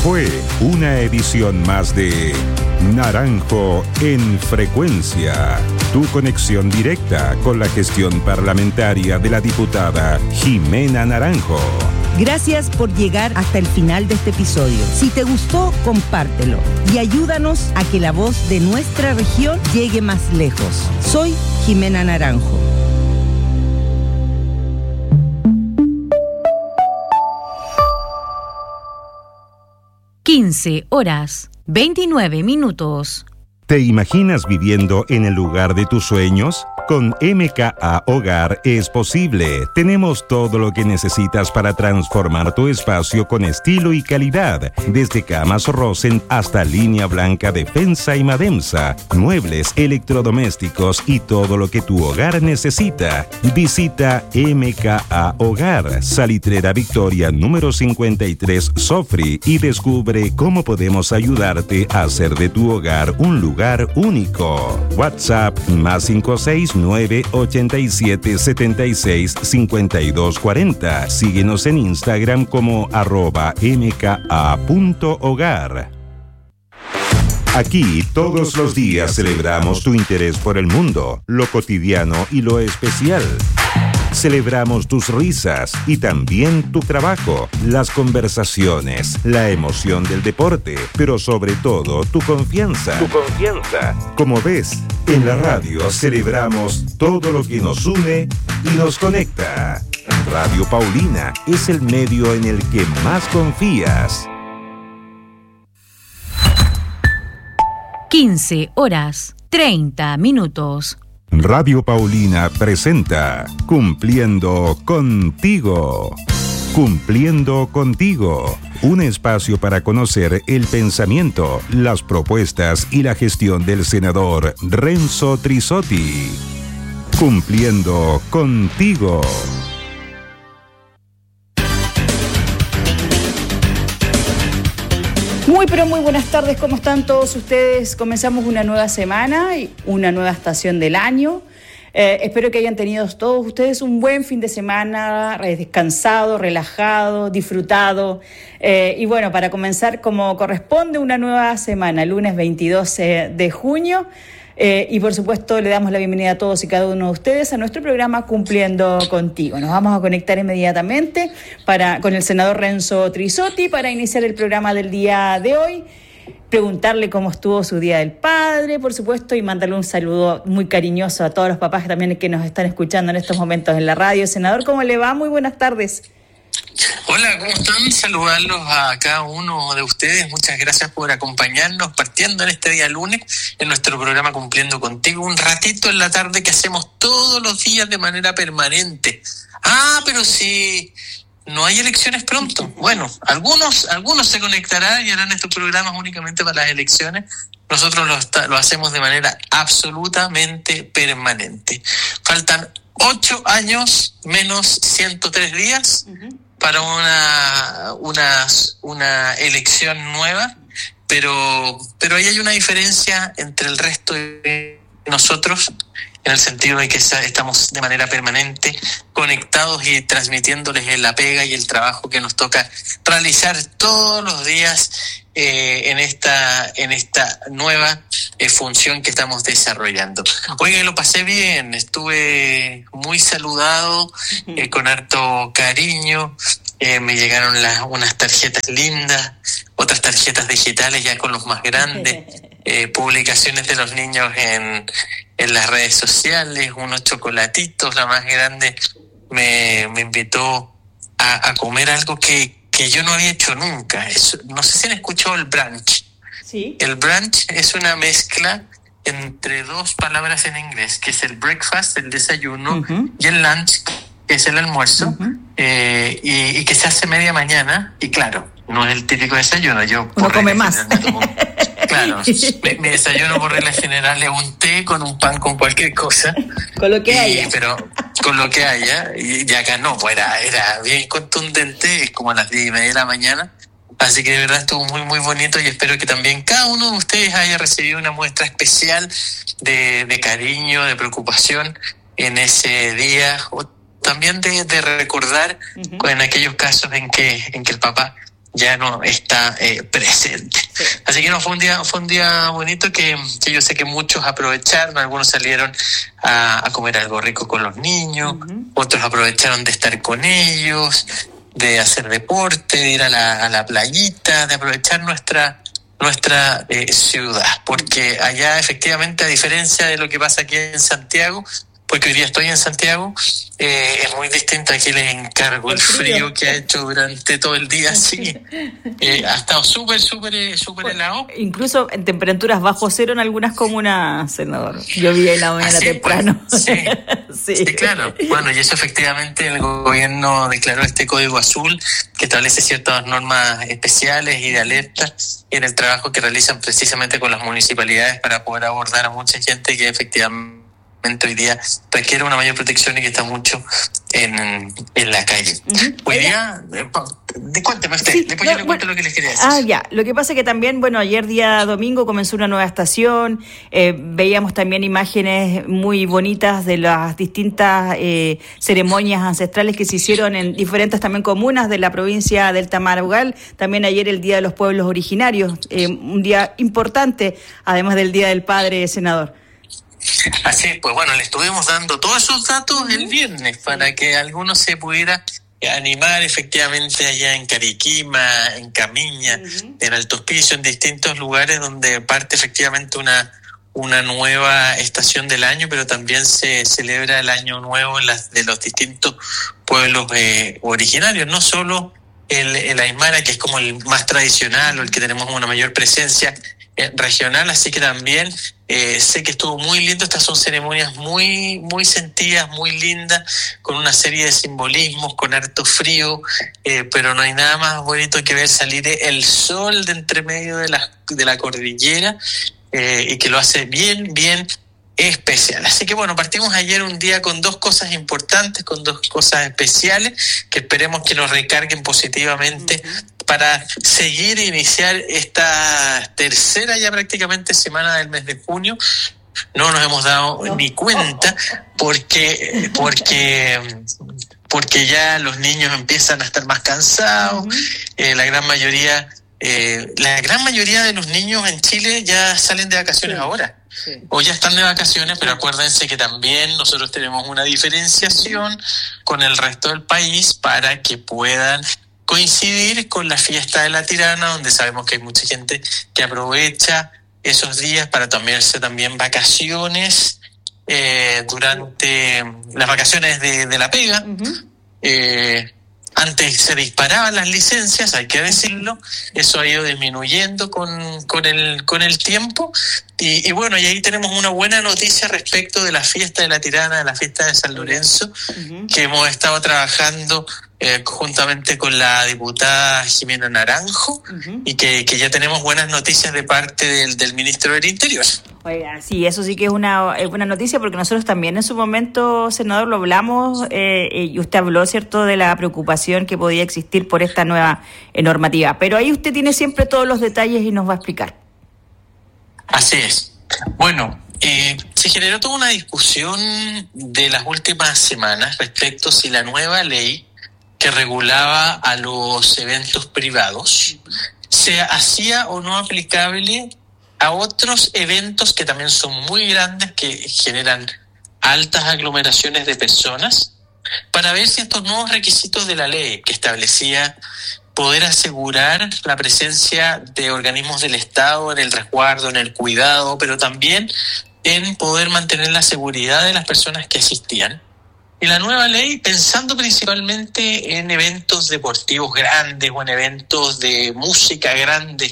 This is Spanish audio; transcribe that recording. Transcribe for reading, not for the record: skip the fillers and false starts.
Fue una edición más de Naranjo en Frecuencia, tu conexión directa con la gestión parlamentaria de la diputada Jimena Naranjo. Gracias por llegar hasta el final de este episodio. Si te gustó, compártelo y ayúdanos a que la voz de nuestra región llegue más lejos. Soy Jimena Naranjo. (15:29). ¿Te imaginas viviendo en el lugar de tus sueños? Con MKA Hogar es posible. Tenemos todo lo que necesitas para transformar tu espacio con estilo y calidad. Desde camas Rosen hasta línea blanca Defensa y Mademsa, muebles, electrodomésticos y todo lo que tu hogar necesita. Visita MKA Hogar, Salitrera Victoria número 53 Sofri, y descubre cómo podemos ayudarte a hacer de tu hogar un lugar único. WhatsApp +56 987 76 52 40. Síguenos en Instagram como @mka.hogar. Aquí todos los días celebramos tu interés por el mundo, lo cotidiano y lo especial. Celebramos tus risas y también tu trabajo, las conversaciones, la emoción del deporte, pero sobre todo tu confianza. Como ves, en la radio celebramos todo lo que nos une y nos conecta. Radio Paulina es el medio en el que más confías. 15:30. Radio Paulina presenta Cumpliendo Contigo. Cumpliendo Contigo, un espacio para conocer el pensamiento, las propuestas y la gestión del senador Renzo Trisotti. Cumpliendo Contigo. Muy buenas tardes, ¿cómo están todos ustedes? Comenzamos una nueva semana y una nueva estación del año. Espero que hayan tenido todos ustedes un buen fin de semana, descansado, relajado, disfrutado. Y bueno, para comenzar como corresponde una nueva semana, lunes 22 de junio. Y por supuesto le damos la bienvenida a todos y cada uno de ustedes a nuestro programa Cumpliendo Contigo. Nos vamos a conectar inmediatamente con el senador Renzo Trisotti para iniciar el programa del día de hoy, preguntarle cómo estuvo su Día del Padre, por supuesto, y mandarle un saludo muy cariñoso a todos los papás también que nos están escuchando en estos momentos en la radio. Senador, ¿cómo le va? Muy buenas tardes. Hola, ¿cómo están? Saludarlos a cada uno de ustedes. Muchas gracias por acompañarnos partiendo en este día lunes en nuestro programa Cumpliendo Contigo, un ratito en la tarde que hacemos todos los días de manera permanente. Pero si no hay elecciones pronto. Bueno, algunos se conectarán y harán estos programas únicamente para las elecciones. Nosotros lo hacemos de manera absolutamente permanente. Faltan 8 años menos 103 días para una elección nueva, pero ahí hay una diferencia entre el resto de nosotros, en el sentido de que estamos de manera permanente conectados y transmitiéndoles la pega y el trabajo que nos toca realizar todos los días en esta nueva función que estamos desarrollando. Oiga, lo pasé bien, estuve muy saludado, con harto cariño. Me llegaron unas tarjetas lindas, otras tarjetas digitales ya con los más grandes, publicaciones de los niños en las redes sociales, unos chocolatitos. La más grande me invitó a comer algo que yo no había hecho nunca. No sé si han escuchado el brunch. Sí. El brunch es una mezcla entre dos palabras en inglés, que es el breakfast, el desayuno, y el lunch, que es el almuerzo, y que se hace media mañana. Y claro, no es el típico desayuno. Yo no come más. Claro, mi desayuno por regla general es un té con un pan con cualquier cosa. Con lo que haya. Pero con lo que haya. Y acá no, pues era bien contundente, es como a las 10:30 de la mañana. Así que de verdad estuvo muy, muy bonito y espero que también cada uno de ustedes haya recibido una muestra especial de cariño, de preocupación en ese día. O también de recordar en aquellos casos en que el papá ya no está presente. Sí. Así que no, fue un día bonito que yo sé que muchos aprovecharon. Algunos salieron a comer algo rico con los niños, otros aprovecharon de estar con ellos, de hacer deporte, de ir a la playita, de aprovechar nuestra ciudad, porque allá efectivamente, a diferencia de lo que pasa aquí en Santiago, porque hoy día estoy en Santiago, es muy distinto. Aquí les encargo el frío que ha hecho durante todo el día, sí. Ha estado súper helado. Incluso en temperaturas bajo cero en algunas comunas, senador. Yo vi en la mañana temprano. Pues, sí, claro. Bueno, y eso efectivamente el gobierno declaró este código azul que establece ciertas normas especiales y de alerta en el trabajo que realizan precisamente con las municipalidades para poder abordar a mucha gente que efectivamente hoy día requiere una mayor protección y que está mucho en la calle. Hoy día, cuénteme usted, después yo le cuento lo que les quería decir. Ya, lo que pasa es que también, ayer día domingo comenzó una nueva estación, veíamos también imágenes muy bonitas de las distintas ceremonias ancestrales que se hicieron en diferentes también comunas de la provincia del Tamarugal, también ayer el Día de los Pueblos Originarios, un día importante, además del Día del Padre, senador. Así, pues bueno, le estuvimos dando todos esos datos el viernes para que alguno se pudiera animar efectivamente allá en Cariquima, en Camiña, en Alto Hospicio, en distintos lugares donde parte efectivamente una nueva estación del año, pero también se celebra el año nuevo de los distintos pueblos originarios, no solo el Aymara, que es como el más tradicional o el que tenemos una mayor presencia regional, así que también sé que estuvo muy lindo. Estas son ceremonias muy sentidas, muy lindas, con una serie de simbolismos, con harto frío, pero no hay nada más bonito que ver salir el sol de entre medio de la cordillera, y que lo hace bien especial. Así que bueno, partimos ayer un día con dos cosas importantes, con dos cosas especiales que esperemos que nos recarguen positivamente para seguir e iniciar esta tercera ya prácticamente semana del mes de junio. No nos hemos dado ni cuenta porque ya los niños empiezan a estar más cansados. La gran mayoría de los niños en Chile ya salen de vacaciones ahora. Sí. O ya están de vacaciones, pero acuérdense que también nosotros tenemos una diferenciación con el resto del país para que puedan coincidir con la fiesta de la Tirana, donde sabemos que hay mucha gente que aprovecha esos días para tomarse también vacaciones durante las vacaciones de la pega. Antes se disparaban las licencias, hay que decirlo, eso ha ido disminuyendo con el tiempo, y bueno, y ahí tenemos una buena noticia respecto de la fiesta de la Tirana, de la fiesta de San Lorenzo, que hemos estado trabajando juntamente con la diputada Jimena Naranjo, y que ya tenemos buenas noticias de parte del ministro del Interior. Oiga, sí, eso sí que es una buena noticia, porque nosotros también en su momento, senador, lo hablamos, y usted habló, ¿cierto?, de la preocupación que podía existir por esta nueva normativa. Pero ahí usted tiene siempre todos los detalles y nos va a explicar. Así es. Bueno, se generó toda una discusión de las últimas semanas respecto si la nueva ley que regulaba a los eventos privados se hacía o no aplicable a otros eventos que también son muy grandes, que generan altas aglomeraciones de personas, para ver si estos nuevos requisitos de la ley que establecía poder asegurar la presencia de organismos del Estado en el resguardo, en el cuidado, pero también en poder mantener la seguridad de las personas que asistían. Y la nueva ley, pensando principalmente en eventos deportivos grandes o en eventos de música grandes